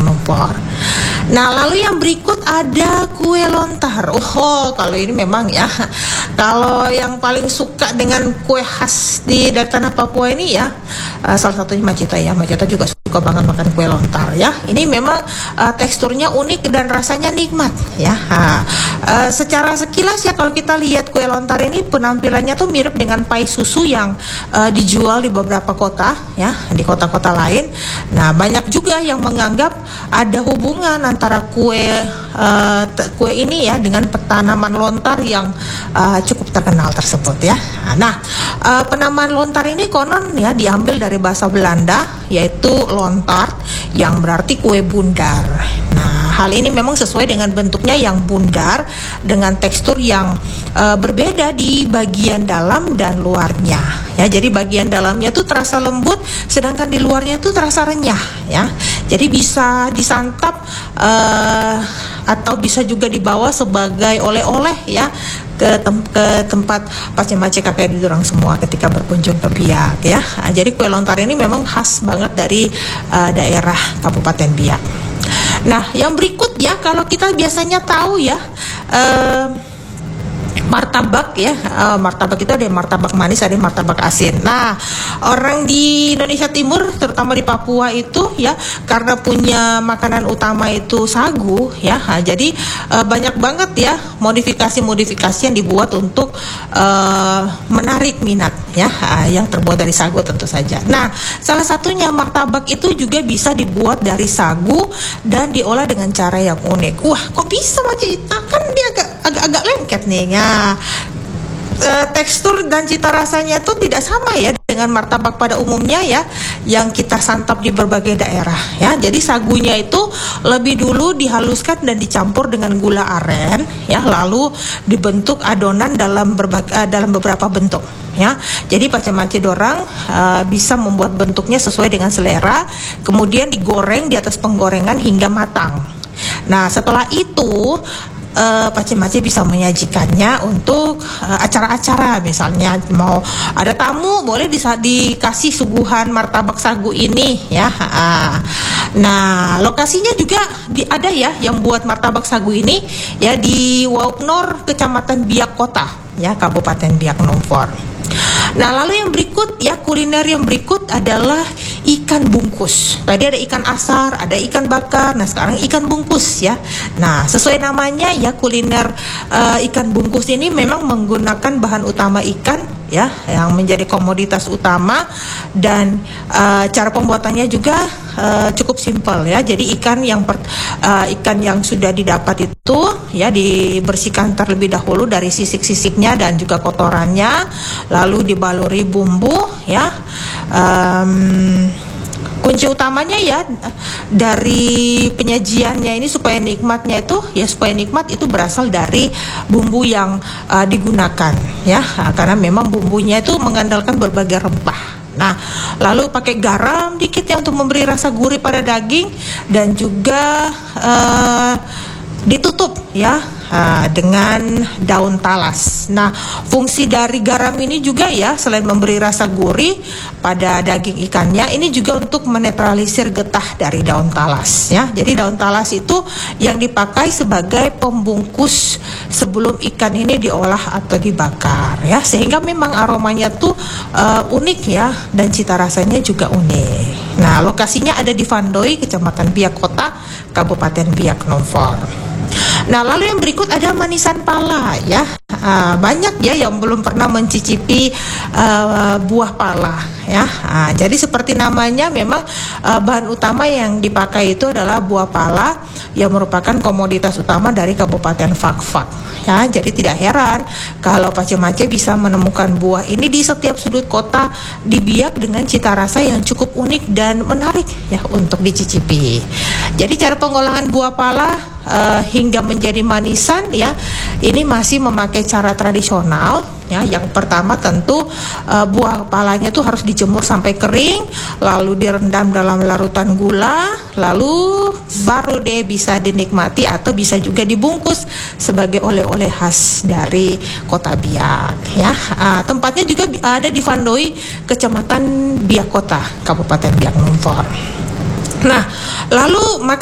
Biak Numfor. Nah, lalu yang berikut ada kue lontar. Oh, kalau ini memang ya, kalau yang paling suka dengan kue khas di dari tanah Papua ini ya, salah satunya Macita ya. Macita juga suka banget makan kue lontar ya. Ini memang teksturnya unik dan rasanya nikmat ya. Secara sekilas ya, kalau kita lihat kue lontar ini penampilannya tuh mirip dengan pai susu yang dijual di beberapa kota ya, di kota-kota lain. Nah, banyak juga yang menganggap ada hubungan antara kue ini ya dengan tanaman lontar yang cukup terkenal tersebut ya. Nah, penamaan lontar ini konon ya diambil dari bahasa Belanda, yaitu lontar yang berarti kue bundar. Nah, hal ini memang sesuai dengan bentuknya yang bundar dengan tekstur yang berbeda di bagian dalam dan luarnya ya. Jadi bagian dalamnya tuh terasa lembut, sedangkan di luarnya tuh terasa renyah ya. Jadi bisa disantap atau bisa juga dibawa sebagai oleh-oleh ya ke tempat Pace-Mace kakek diorang semua ketika berkunjung ke Biak ya. Jadi kue lontar ini memang khas banget dari daerah Kabupaten Biak. Nah, yang berikut ya, kalau kita biasanya tahu ya martabak ya, martabak itu ada yang martabak manis, ada yang martabak asin. Nah, orang di Indonesia Timur, terutama di Papua itu ya, karena punya makanan utama itu sagu ya, jadi banyak banget ya modifikasi-modifikasi yang dibuat untuk menarik minat ya, yang terbuat dari sagu tentu saja. Nah, salah satunya martabak itu juga bisa dibuat dari sagu dan diolah dengan cara yang unik. Wah, kok bisa Macita? Kan dia agak lengket nih ya. Tekstur dan cita rasanya itu tidak sama ya dengan martabak pada umumnya ya, yang kita santap di berbagai daerah ya. Jadi sagunya itu lebih dulu dihaluskan dan dicampur dengan gula aren ya, lalu dibentuk adonan dalam beberapa bentuk ya. Jadi Pace-Mace dorang bisa membuat bentuknya sesuai dengan selera, kemudian digoreng di atas penggorengan hingga matang. Nah, setelah itu Pace-Mace bisa menyajikannya untuk acara-acara, misalnya mau ada tamu boleh dikasih suguhan martabak sagu ini ya. Nah, lokasinya juga ada ya yang buat martabak sagu ini ya, di Waupnor, Kecamatan Biak Kota ya, Kabupaten Biak Numfor. Nah, lalu yang berikut ya, kuliner yang berikut adalah ikan bungkus. Tadi ada ikan asar, ada ikan bakar, nah sekarang ikan bungkus ya. Nah, sesuai namanya ya, kuliner ikan bungkus ini memang menggunakan bahan utama ikan ya, yang menjadi komoditas utama, dan cara pembuatannya juga cukup simpel ya. Jadi ikan yang sudah didapat itu ya dibersihkan terlebih dahulu dari sisik-sisiknya dan juga kotorannya, lalu dibaluri bumbu ya. Kunci utamanya ya dari penyajiannya ini supaya nikmat itu berasal dari bumbu yang digunakan ya, karena memang bumbunya itu mengandalkan berbagai rempah. Nah, lalu pakai garam dikit ya untuk memberi rasa gurih pada daging, dan juga ditutup ya dengan daun talas. Nah, fungsi dari garam ini juga ya, selain memberi rasa gurih pada daging ikannya, ini juga untuk menetralisir getah dari daun talas ya. Jadi daun talas itu yang dipakai sebagai pembungkus sebelum ikan ini diolah atau dibakar ya, sehingga memang aromanya tuh unik ya, dan cita rasanya juga unik. Nah, lokasinya ada di Vandoi, Kecamatan Biak Kota, Kabupaten Biak Numfor. Nah, lalu yang berikut ada manisan pala ya. Banyak ya yang belum pernah mencicipi buah pala ya. Jadi seperti namanya, memang bahan utama yang dipakai itu adalah buah pala yang merupakan komoditas utama dari Kabupaten Fakfak ya. Jadi tidak heran kalau Pace-Mace bisa menemukan buah ini di setiap sudut kota di Biak dengan cita rasa yang cukup unik dan menarik ya untuk dicicipi. Jadi cara pengolahan buah pala hingga menjadi manisan ya, ini masih memakai cara tradisional ya. Yang pertama tentu buah palanya tuh harus dijemur sampai kering, lalu direndam dalam larutan gula, lalu baru deh bisa dinikmati atau bisa juga dibungkus sebagai oleh-oleh khas dari Kota Biak ya. Tempatnya juga ada di Vandoi, Kecamatan Biak Kota, Kabupaten Biak Numfor. Nah, lalu